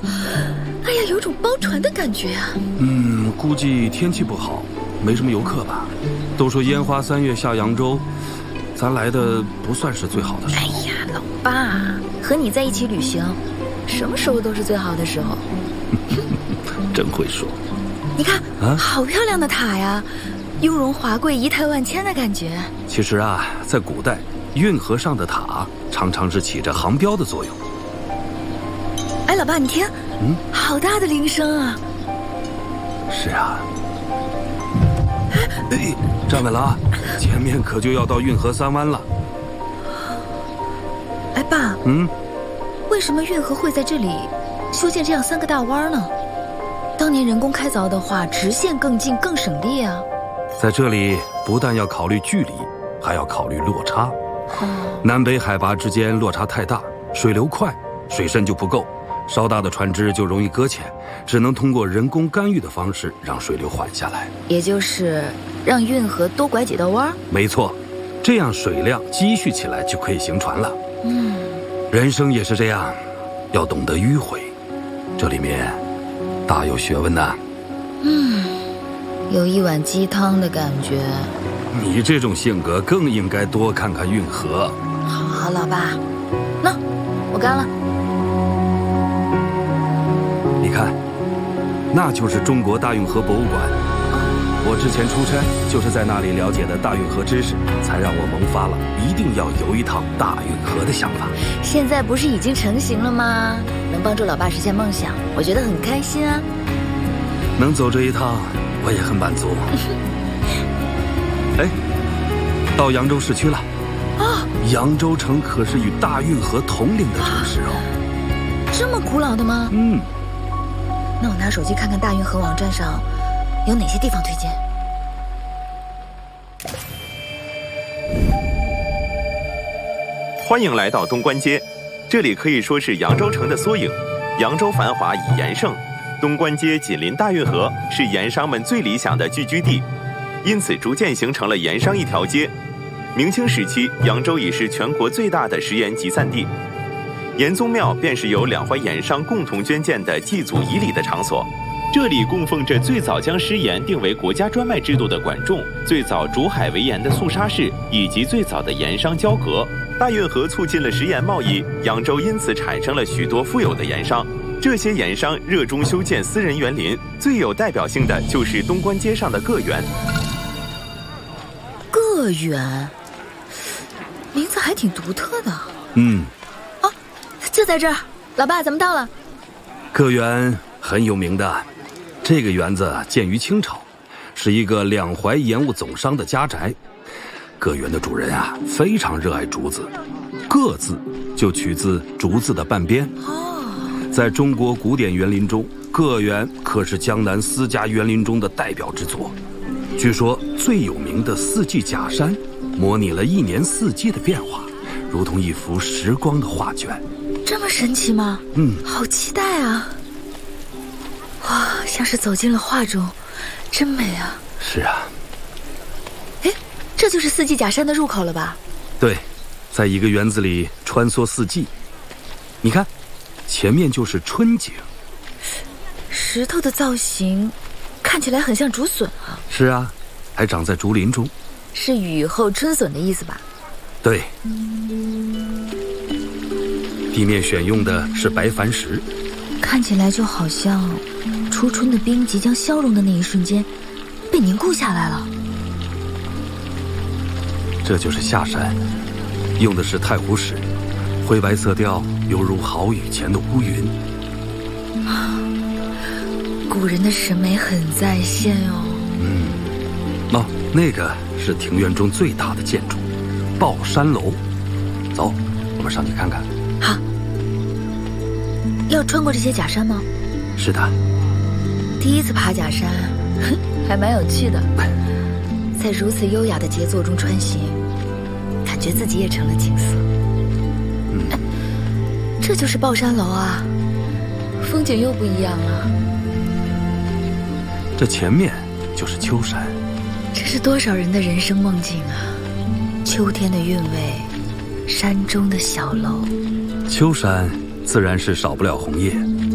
哎呀，有种包船的感觉啊。 估计天气不好，没什么游客吧。都说烟花3月下扬州，咱来的不算是最好的时候。 哎呀，老爸，和你在一起旅行，什么时候都是最好的时候。 真会说。 你看，好漂亮的塔呀，雍容华贵、仪态万千的感觉。 其实啊，在古代，运河上的塔常常是起着航标的作用。 哎，老爸，你听，好大的铃声啊！ 是啊。哎，站稳了啊！前面可就要到运河3湾了。 哎，爸，为什么运河会在这里修建这样3个大弯呢？当年人工开凿的话，直线更近更省力啊。 在这里不但要考虑距离，还要考虑落差。南北海拔之间落差太大，水流快，水深就不够，稍大的船只就容易搁浅，只能通过人工干预的方式让水流缓下来， 也就是让运河多拐几道弯。没错，这样水量积蓄起来就可以行船了。人生也是这样，要懂得迂回，这里面大有学问呐。 有一碗鸡汤的感觉。 你这种性格更应该多看看运河。 好，老爸，那我干了。 你看，那就是中国大运河博物馆。我之前出差就是在那里了解的大运河知识，才让我萌发了一定要游一趟大运河的想法。 现在不是已经成型了吗？能帮助老爸实现梦想，我觉得很开心啊。 能走这一趟，我也很满足。哎，到扬州市区了。扬州城可是与大运河同龄的城市哦。 这么古老的吗？那我拿手机看看大运河网站上有哪些地方推荐。 欢迎来到东关街，这里可以说是扬州城的缩影。扬州繁华以盐盛，东关街紧邻大运河，是盐商们最理想的聚居地，因此逐渐形成了盐商一条街。明清时期，扬州已是全国最大的食盐集散地。盐宗庙便是由2淮盐商共同捐建的祭祖仪礼的场所，这里供奉着最早将食盐定为国家专卖制度的管仲，最早煮海为盐的肃杀氏，以及最早的盐商焦革。大运河促进了食盐贸易，扬州因此产生了许多富有的盐商。这些盐商热衷修建私人园林，最有代表性的就是东关街上的个园。 个园，名字还挺独特的。就在这儿，老爸，咱们到了。 个园很有名的，这个园子建于清朝，是一个2淮盐务总商的家宅。个园的主人啊，非常热爱竹子，个字就取自竹子的半边。在中国古典园林中，个园可是江南私家园林中的代表之作。据说最有名的四季假山，模拟了1年4季的变化，如同一幅时光的画卷。 这么神奇吗？好期待啊！哇，像是走进了画中，真美啊！ 是啊。 哎，这就是四季假山的入口了吧？ 对，在一个园子里穿梭四季。你看，前面就是春景。 石头的造型看起来很像竹笋啊。 是啊，还长在竹林中。 是雨后春笋的意思吧？ 对。地面选用的是白矾石， 看起来就好像初春的冰即将消融的那一瞬间被凝固下来了。 这就是下山，用的是太湖石，灰白色调犹如好雨前的乌云。 古人的审美很在线哦。 那个是庭院中最大的建筑抱山楼。走，我们上去看看。 好。要穿过这些假山吗？ 是的。 第一次爬假山，还蛮有趣的。在如此优雅的杰作中穿行，感觉自己也成了景色。这就是抱山楼啊，风景又不一样了。 这前面就是秋山。 这是多少人的人生梦境啊！秋天的韵味，山中的小楼。 秋山自然是少不了红叶，